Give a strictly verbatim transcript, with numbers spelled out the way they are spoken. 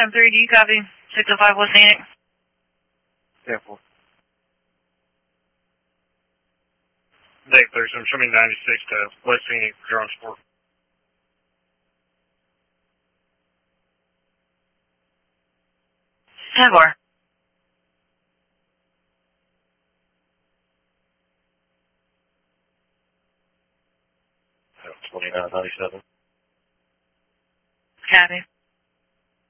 Adam three, do you copy? six oh five West Phoenix. Careful. Dave Thurston, show me ninety-six to West Phoenix, Drone Sport. Jaguar. twenty-nine ninety-seven. Copy.